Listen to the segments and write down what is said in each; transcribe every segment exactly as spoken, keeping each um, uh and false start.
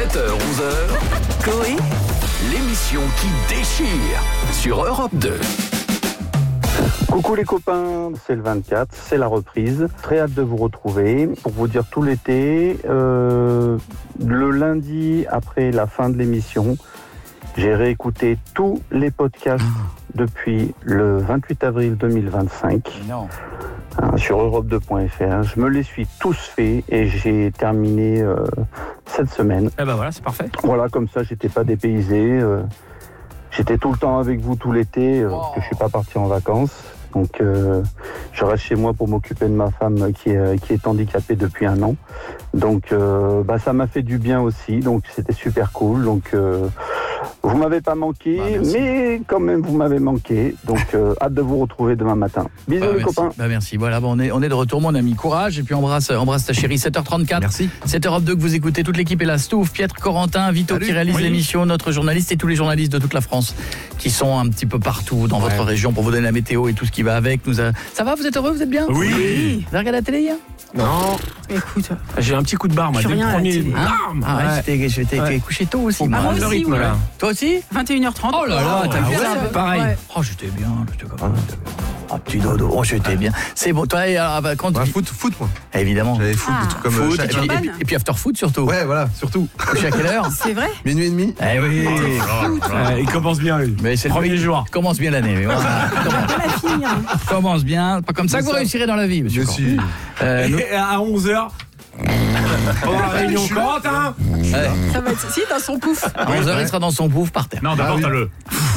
sept heures onze heures, Coé, l'émission qui déchire sur Europe deux. Coucou les copains, c'est le vingt-quatre, c'est la reprise. Très hâte de vous retrouver pour vous dire tout l'été. Euh, le lundi après la fin de l'émission, j'ai réécouté tous les podcasts depuis le vingt-huit avril deux mille vingt-cinq Non. hein, sur europe deux point f r. Je me les suis tous faits et j'ai terminé euh, cette semaine. Eh ben voilà, c'est parfait. Voilà, comme ça, j'étais pas dépaysé. Euh, j'étais tout le temps avec vous tout l'été euh, parce que je suis pas parti en vacances. Donc, euh, je reste chez moi pour m'occuper de ma femme qui est, qui est handicapée depuis un an. Donc, euh, bah, ça m'a fait du bien aussi. Donc, c'était super cool. Donc, euh, vous m'avez pas manqué, bah, mais quand même, vous m'avez manqué. Donc, euh, hâte de vous retrouver demain matin. Bisous bah, les merci. copains. Bah, merci. Voilà, bon, on est on est de retour, mon ami. Courage et puis embrasse embrasse ta chérie. sept heures trente-quatre. Merci. C'est Europe deux que vous écoutez. Toute l'équipe est là. Stouff, Pietre, Corentin, Vito Salut. qui réalise Oui. l'émission, notre journaliste et tous les journalistes de toute la France qui sont un petit peu partout dans Ouais. votre région pour vous donner la météo et tout ce qui va avec. Nous a... Ça va, vous êtes heureux, vous êtes bien? Oui. Vous avez regardé la télé hier? Non. Écoute, J'ai un petit coup de barre, moi. Je Dès suis le rien à la premier. télé. Bam Ah ouais, Ouais. j'étais j'étais Ouais. couché tôt aussi. On moi. prend moi le aussi, rythme, ouais. là. Toi aussi? vingt et une heures trente. Oh là là, t'as Ah vu ouais, ça? pareil. Ouais. Oh, j'étais bien, j'étais comme un petit dodo. Oh, j'étais bien. C'est bon, toi, ah, bah, quand Ouais, tu... foot, foot, moi. Évidemment. J'avais foot, Ah. des trucs comme euh, Foot, et, chaque puis, Chaque- et, puis, et puis after foot surtout. Ouais, voilà, surtout. Couché à quelle heure? C'est vrai? Minuit et demi. Eh oui. Ouais, il commence bien, lui. Mais c'est le Premier jour. Commence bien l'année. Mais voilà. commence, Pas la finir. commence bien. Pas comme ça que vous ça. réussirez dans la vie, monsieur. Je suis. Euh, nous- Et à onze heures. Pendant la réunion Corentin. ouais. Ça va être. Si, dans son pouf. À onze heures, il sera dans son pouf par terre. Non, d'abord, Ah oui. t'as le.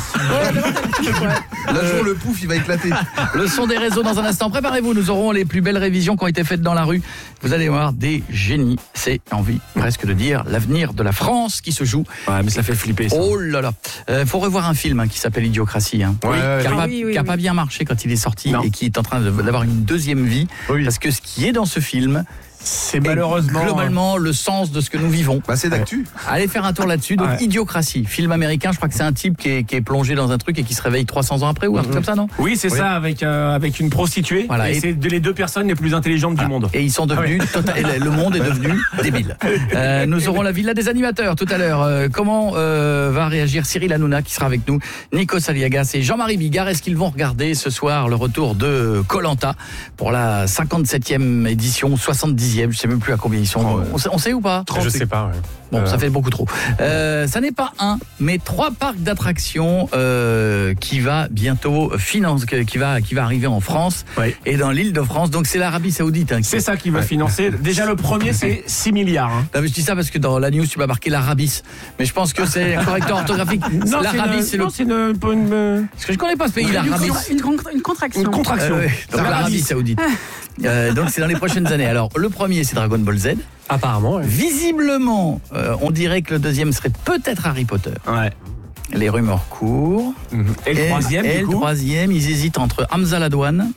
Là, jour, le pouf, il va éclater. Le son des réseaux dans un instant. Préparez-vous, nous aurons les plus belles révisions qui ont été faites dans la rue. Vous allez voir des génies. C'est envie presque de dire l'avenir de la France qui se joue. Ouais, mais ça fait flipper, ça. Oh là là. Euh, faut revoir un film hein, qui s'appelle Idiocratie. Hein, Ouais, ouais, qui n'a oui. pas, Oui, oui, qui a oui. pas bien marché quand il est sorti Non. et qui est en train de- d'avoir une deuxième vie. Oui. Parce que ce qui est dans ce film, C'est malheureusement. est globalement le sens de ce que nous vivons. Bah, c'est d'actu. Allez faire un tour là-dessus. Donc, Ouais. Idiocratie, film américain. Je crois que c'est un type qui est, qui est plongé dans un truc et qui se réveille trois cents ans après ou un truc comme ça, non? Oui, c'est Oui. ça, avec, euh, avec une prostituée. Voilà, Et, et- c'est de- les deux personnes les plus intelligentes du monde. Et ils sont devenus, tota- et le le monde est devenu débile. Euh, nous aurons la villa des animateurs tout à l'heure. Euh, comment euh, va réagir Cyril Hanouna qui sera avec nous, Nico Saliagas et Jean-Marie Bigard? Est-ce qu'ils vont regarder ce soir le retour de Koh-Lanta pour la cinquante-septième édition, soixante-dixième, je sais même plus à combien ils sont. Oh, ouais. on, sait, on sait ou pas? Je sais pas, ouais. Bon, Euh, ça fait beaucoup trop. Euh, ça n'est pas un, mais trois parcs d'attractions euh, qui va bientôt finance, qui va qui va arriver en France Ouais. et dans l'île de France. Donc c'est l'Arabie Saoudite. Hein, qui- C'est ça qui va financer. Déjà, le premier, c'est six milliards. hein. Non, mais je dis ça parce que dans la news tu m'as marqué l'Arabis, mais je pense que c'est un correcteur orthographique. Non, c'est L'Arabie une- c'est le. non, c'est une, pas une, euh, Parce que je connais pas ce pays, l'Arabie. Une, con- une contraction. une contraction. Euh, ouais, donc C'est l'Arabie Saoudite. Euh, donc c'est dans les prochaines années. Alors le premier c'est Dragon Ball Z. Apparemment, ouais. Visiblement, euh, on dirait que le deuxième serait peut-être Harry Potter. Ouais. Les rumeurs courent. Et le troisième, et du le coup troisième, ils hésitent entre Hamza la douane.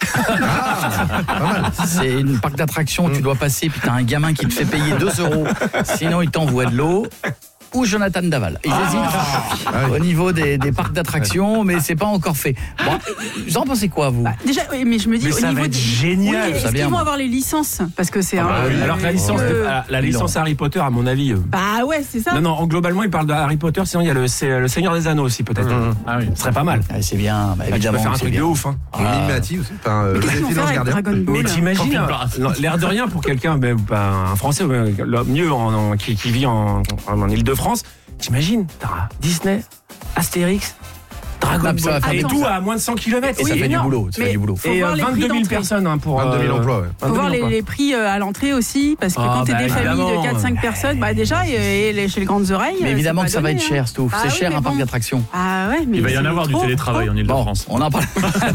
C'est une parc d'attractions, tu dois passer, puis t'as un gamin qui te fait payer deux euros, sinon il t'envoie de l'eau. Ou Jonathan Daval. Ils hésitent au niveau des, des parcs d'attractions, mais c'est pas encore fait. Bon, vous en pensez quoi, vous? Bah, déjà, oui, mais je me dis Mais au ça niveau va être des- génial, Oui, ça est-ce vient, qu'ils vont moi. avoir les licences? Parce que c'est un. Ah oui. Alors que la licence, Euh, la, la licence Harry Potter, à mon avis. euh, Bah ouais, c'est ça. Non, non, globalement, il parle de Harry Potter, sinon il y a le, c'est le Seigneur des Anneaux aussi, peut-être. Ah oui. Ce serait pas mal. Ah, c'est bien, bah, Là, tu peux évidemment. faire un c'est truc bien. de ouf. Hein. Mimimati aussi. Enfin, euh, Mais qu'est-ce qu'ils vont Joséphine faire Ange avec Gardien. Dragon Ball? Mais t'imagines, non, l'air de rien pour quelqu'un, ben, ben, un Français, ben, le mieux en, en- qui, qui vit en, en, en Ile-de-France, t'imagines, t'as Disney, Astérix, Dragon Ah, mais ça va Ball, faire et des- tout à moins de cent kilomètres. Et ça c'est fait du énorme. boulot, ça fait Mais- du boulot. Faut Et voir euh, les prix vingt-deux mille d'entrée. personnes hein, pour... vingt-deux mille euh, emplois, ouais. Faut vingt-deux voir mille les, emplois. les prix euh, à l'entrée aussi, parce que Ah, quand t'es bah, des familles évidemment. de quatre cinq personnes, bah déjà, et, et les, chez les grandes oreilles. Mais euh, évidemment c'est que ça pas va donné, être cher, Stouff. hein. C'est Ah cher oui, un mais parc bon. d'attractions. Ah ouais, mais Il va y en c'est avoir du trop, télétravail trop. en Bon, Ile-de-France. on en parle.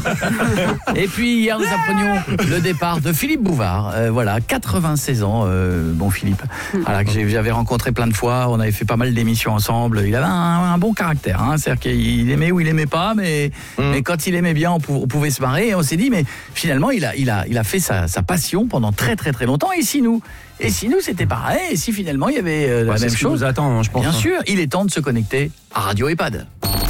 Et puis hier nous apprenions le départ de Philippe Bouvard. Euh, voilà, quatre-vingt-seize ans, euh, bon Philippe. Voilà, que j'ai- j'avais rencontré plein de fois. On avait fait pas mal d'émissions ensemble. Il avait un, un bon caractère. Hein. C'est-à-dire qu'il aimait ou il aimait pas, mais, mais quand il aimait bien, on, pou- on pouvait se marrer. Et on s'est dit, mais finalement, il a, il a, il a fait sa, sa passion pendant très très très longtemps. Et si nous, et si nous, c'était pareil. Et si finalement il y avait euh, Ouais, la c'est même ce qui chose. nous attend, hein, je pense. Bien hein. sûr, il est temps de se connecter à Radio EHPAD.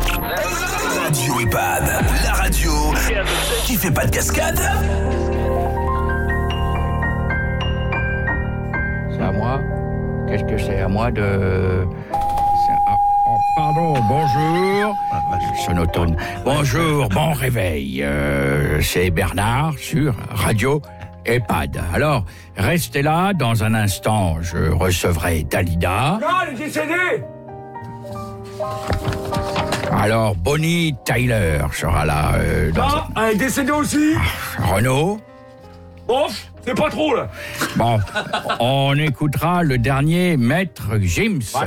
Radio EHPAD, la radio qui fait pas de cascade. C'est à moi. qu'est-ce que c'est à moi de... c'est- ah, oh, pardon, bonjour. Sonotone. Bonjour, bon réveil. Euh, c'est Bernard sur Radio EHPAD. Alors, restez là, dans un instant, je recevrai Dalida. Non, elle est décédée. Alors, Bonnie Tyler sera là. Euh, dans Ah, elle est décédée aussi. un- Renaud. Ouf, c'est pas trop là. Bon, on écoutera le dernier Maître Gims.